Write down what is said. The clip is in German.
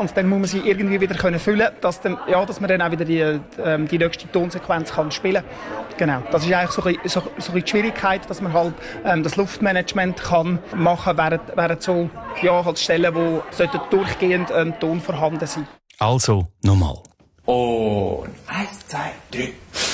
und dann muss man sie irgendwie wieder füllen, dass man dann auch wieder die nächste Tonsequenz kann spielen kann. Genau. Das ist eigentlich so ein bisschen die Schwierigkeit, dass man halt das Luftmanagement kann machen, während so halt Stellen, wo durchgehend Ton vorhanden sein. Also nochmal. Und 1, 2, 3.